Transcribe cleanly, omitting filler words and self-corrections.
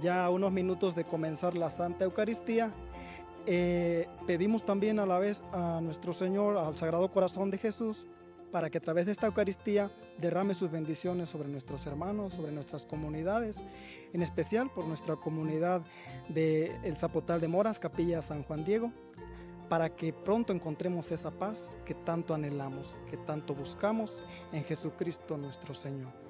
ya a unos minutos de comenzar la Santa Eucaristía, pedimos también a la vez a nuestro Señor, al Sagrado Corazón de Jesús, para que a través de esta Eucaristía derrame sus bendiciones sobre nuestros hermanos, sobre nuestras comunidades, en especial por nuestra comunidad de El Zapotal de Moras, Capilla San Juan Diego, para que pronto encontremos esa paz que tanto anhelamos, que tanto buscamos en Jesucristo nuestro Señor.